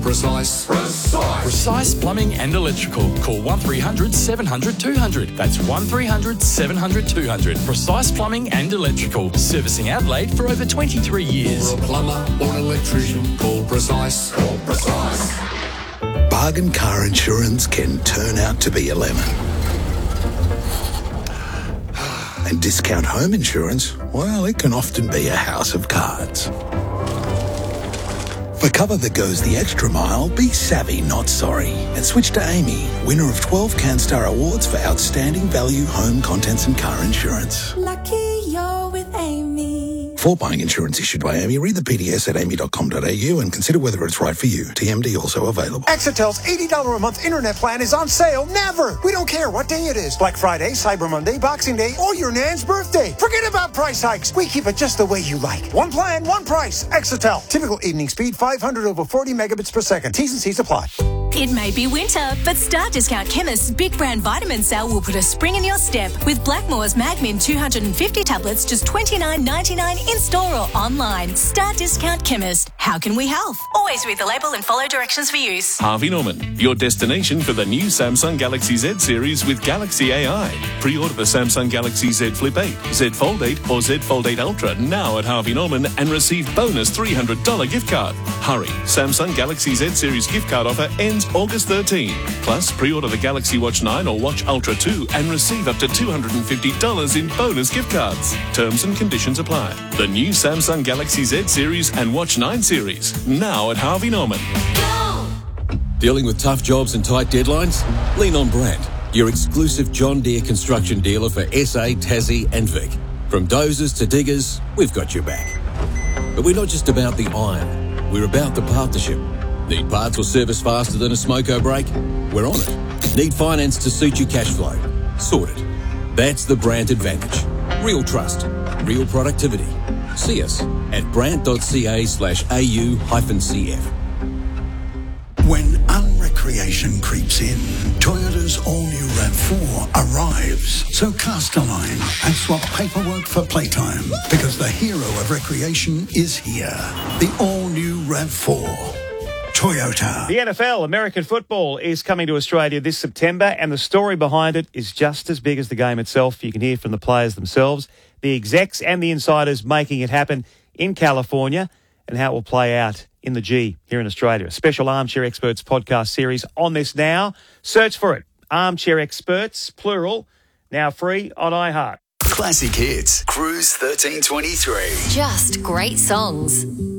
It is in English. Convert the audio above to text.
Precise. Precise Plumbing and Electrical. Call 1300 700 200. That's 1300 700 200. Precise Plumbing and Electrical. Servicing Adelaide for over 23 years. For a plumber or an electrician, call Precise. Call Precise. Bargain car insurance can turn out to be a lemon. And discount home insurance, well, it can often be a house of cards. For cover that goes the extra mile, be savvy, not sorry. And switch to Amy, winner of 12 CanStar Awards for Outstanding Value Home Contents and Car Insurance. Lucky you're with Amy. For buying insurance issued by Amy, read the PDS at amy.com.au and consider whether it's right for you. TMD also available. Exetel's $80 a month internet plan is on sale never. We don't care what day it is. Black Friday, Cyber Monday, Boxing Day, or your nan's birthday. Forget about price hikes. We keep it just the way you like. One plan, one price. Exetel. Typical evening speed, 500 over 40 megabits per second. T's and C's apply. It may be winter, but Star Discount Chemist's Big Brand Vitamin Sale will put a spring in your step with Blackmore's Magmin 250 tablets just $29.99 in store or online. Star Discount Chemist. How can we help? Always read the label and follow directions for use. Harvey Norman, your destination for the new Samsung Galaxy Z series with Galaxy AI. Pre-order the Samsung Galaxy Z Flip 8, Z Fold 8 or Z Fold 8 Ultra now at Harvey Norman and receive bonus $300 gift card. Hurry, Samsung Galaxy Z series gift card offer ends August 13. Plus, pre-order the Galaxy Watch 9 or Watch Ultra 2 and receive up to $250 in bonus gift cards. Terms and conditions apply. The new Samsung Galaxy Z series and Watch 9 series, now at Harvey Norman. Dealing with tough jobs and tight deadlines? Lean on Brandt, your exclusive John Deere construction dealer for SA, Tassie and Vic. From dozers to diggers, we've got your back. But we're not just about the iron, we're about the partnership. Need parts or service faster than a smoko brake? We're on it. Need finance to suit your cash flow? Sorted. That's the Brandt advantage. Real trust. Real productivity. See us at brandt.ca/au-cf. When unrecreation creeps in, Toyota's all-new RAV4 arrives. So cast a line and swap paperwork for playtime, because the hero of recreation is here. The all-new RAV4. Toyota. The NFL, American football, is coming to Australia this September, and the story behind it is just as big as the game itself. You can hear from the players themselves, the execs and the insiders making it happen in California, and how it will play out in the G here in Australia. A special Armchair Experts podcast series on this now. Search for it. Armchair Experts, plural, now free on iHeart. Classic Hits, Cruise 1323. Just great songs.